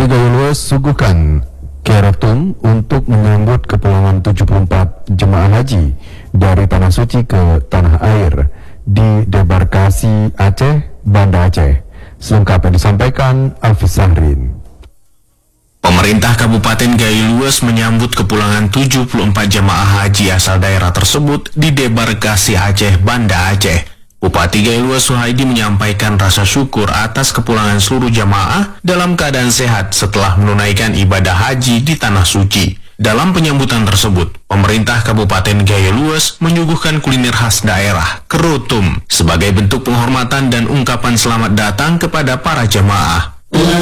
Bupati Gaya Luas suguhkan kerotum untuk menyambut kepulangan 74 jemaah haji dari Tanah Suci ke Tanah Air di debarkasi Aceh, Banda Aceh. Selengkapnya disampaikan Alfis Sahrin. Pemerintah Kabupaten Gaya Luas menyambut kepulangan 74 jemaah haji asal daerah tersebut di debarkasi Aceh, Banda Aceh. Bupati Gaya Luas Suhaidi menyampaikan rasa syukur atas kepulangan seluruh jamaah dalam keadaan sehat setelah menunaikan ibadah haji di Tanah Suci. Dalam penyambutan tersebut, pemerintah Kabupaten Gaya Luas menyuguhkan kuliner khas daerah, kerotum, sebagai bentuk penghormatan dan ungkapan selamat datang kepada para jamaah.